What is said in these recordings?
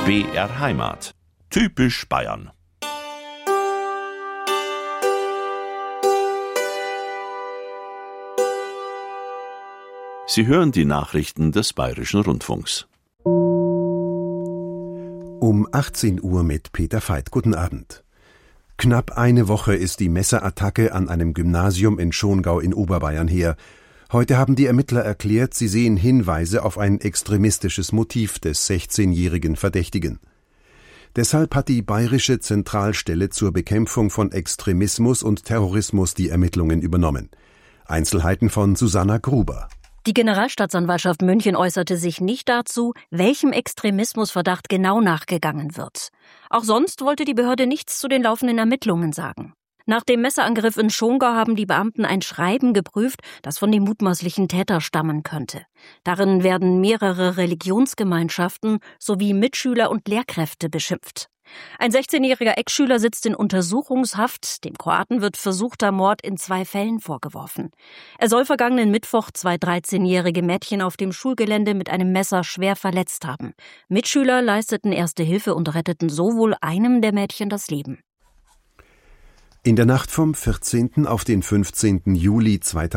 BR Heimat. Typisch Bayern. Sie hören die Nachrichten des Bayerischen Rundfunks. Um 18 Uhr mit Peter Veit. Guten Abend. Knapp eine Woche ist die Messerattacke an einem Gymnasium in Schongau in Oberbayern her. Heute haben die Ermittler erklärt, sie sehen Hinweise auf ein extremistisches Motiv des 16-jährigen Verdächtigen. Deshalb hat die Bayerische Zentralstelle zur Bekämpfung von Extremismus und Terrorismus die Ermittlungen übernommen. Einzelheiten von Susanna Gruber. Die Generalstaatsanwaltschaft München äußerte sich nicht dazu, welchem Extremismusverdacht genau nachgegangen wird. Auch sonst wollte die Behörde nichts zu den laufenden Ermittlungen sagen. Nach dem Messerangriff in Schongau haben die Beamten ein Schreiben geprüft, das von dem mutmaßlichen Täter stammen könnte. Darin werden mehrere Religionsgemeinschaften sowie Mitschüler und Lehrkräfte beschimpft. Ein 16-jähriger Ex-Schüler sitzt in Untersuchungshaft. Dem Kroaten wird versuchter Mord in 2 Fällen vorgeworfen. Er soll vergangenen Mittwoch 2 13-jährige Mädchen auf dem Schulgelände mit einem Messer schwer verletzt haben. Mitschüler leisteten erste Hilfe und retteten so wohl einem der Mädchen das Leben. In der Nacht vom 14. auf den 15. Juli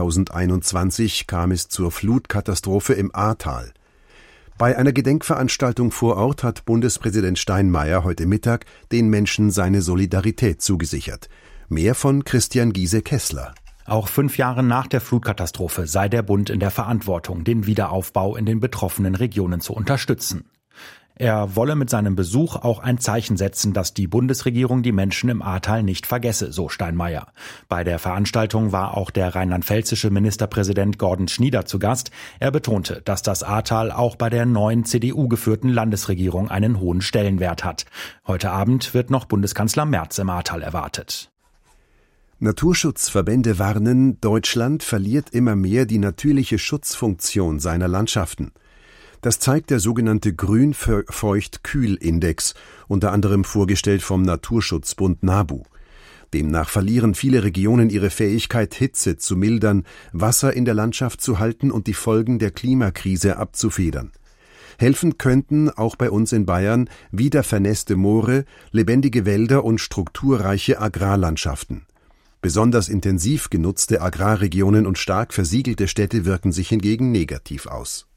2021 kam es zur Flutkatastrophe im Ahrtal. Bei einer Gedenkveranstaltung vor Ort hat Bundespräsident Steinmeier heute Mittag den Menschen seine Solidarität zugesichert. Mehr von Christian Giese-Kessler. Auch 5 Jahre nach der Flutkatastrophe sei der Bund in der Verantwortung, den Wiederaufbau in den betroffenen Regionen zu unterstützen. Er wolle mit seinem Besuch auch ein Zeichen setzen, dass die Bundesregierung die Menschen im Ahrtal nicht vergesse, so Steinmeier. Bei der Veranstaltung war auch der rheinland-pfälzische Ministerpräsident Gordon Schnieder zu Gast. Er betonte, dass das Ahrtal auch bei der neuen CDU-geführten Landesregierung einen hohen Stellenwert hat. Heute Abend wird noch Bundeskanzler Merz im Ahrtal erwartet. Naturschutzverbände warnen, Deutschland verliert immer mehr die natürliche Schutzfunktion seiner Landschaften. Das zeigt der sogenannte Grün-Feucht-Kühl-Index, unter anderem vorgestellt vom Naturschutzbund NABU. Demnach verlieren viele Regionen ihre Fähigkeit, Hitze zu mildern, Wasser in der Landschaft zu halten und die Folgen der Klimakrise abzufedern. Helfen könnten, auch bei uns in Bayern, wieder vernässte Moore, lebendige Wälder und strukturreiche Agrarlandschaften. Besonders intensiv genutzte Agrarregionen und stark versiegelte Städte wirken sich hingegen negativ aus.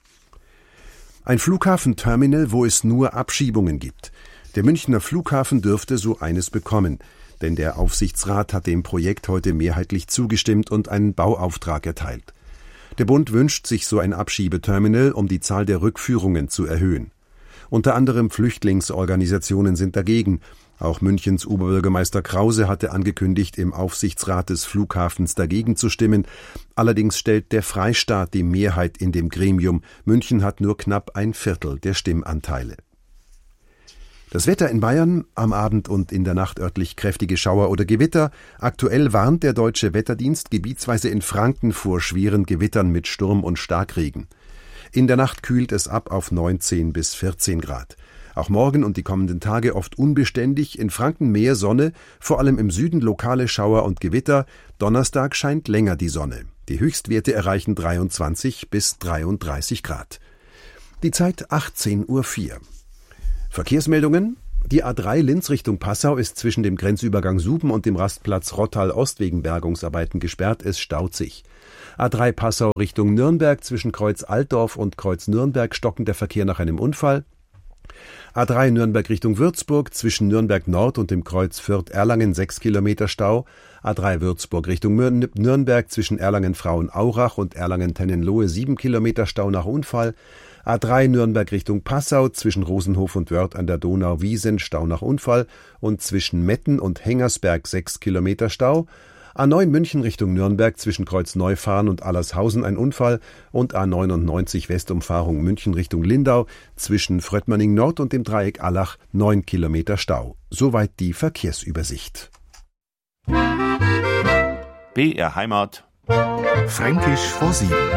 Ein Flughafenterminal, wo es nur Abschiebungen gibt. Der Münchner Flughafen dürfte so eines bekommen, denn der Aufsichtsrat hat dem Projekt heute mehrheitlich zugestimmt und einen Bauauftrag erteilt. Der Bund wünscht sich so ein Abschiebeterminal, um die Zahl der Rückführungen zu erhöhen. Unter anderem Flüchtlingsorganisationen sind dagegen. Auch Münchens Oberbürgermeister Krause hatte angekündigt, im Aufsichtsrat des Flughafens dagegen zu stimmen. Allerdings stellt der Freistaat die Mehrheit in dem Gremium. München hat nur knapp 1/4 der Stimmanteile. Das Wetter in Bayern, am Abend und in der Nacht örtlich kräftige Schauer oder Gewitter. Aktuell warnt der Deutsche Wetterdienst gebietsweise in Franken vor schweren Gewittern mit Sturm und Starkregen. In der Nacht kühlt es ab auf 19 bis 14 Grad. Auch morgen und die kommenden Tage oft unbeständig, in Franken mehr Sonne, vor allem im Süden lokale Schauer und Gewitter. Donnerstag scheint länger die Sonne. Die Höchstwerte erreichen 23 bis 33 Grad. Die Zeit 18:04 Uhr. Verkehrsmeldungen. Die A3 Linz Richtung Passau ist zwischen dem Grenzübergang Suben und dem Rastplatz Rottal Ost wegen Bergungsarbeiten gesperrt. Es staut sich. A3 Passau Richtung Nürnberg zwischen Kreuz Altdorf und Kreuz Nürnberg stockend der Verkehr nach einem Unfall. A3 Nürnberg Richtung Würzburg zwischen Nürnberg Nord und dem Kreuz Fürth-Erlangen 6 Kilometer Stau. A3 Würzburg Richtung Nürnberg zwischen Erlangen-Frauenaurach und Erlangen-Tennenlohe 7 Kilometer Stau nach Unfall. A3 Nürnberg Richtung Passau zwischen Rosenhof und Wörth an der Donau-Wiesen Stau nach Unfall und zwischen Metten und Hengersberg 6 Kilometer Stau. A9 München Richtung Nürnberg zwischen Kreuz Neufahren und Allershausen ein Unfall und A99 Westumfahrung München Richtung Lindau zwischen Fröttmanning Nord und dem Dreieck Allach 9 Kilometer Stau. Soweit die Verkehrsübersicht. BR Heimat. Fränkisch vor 7.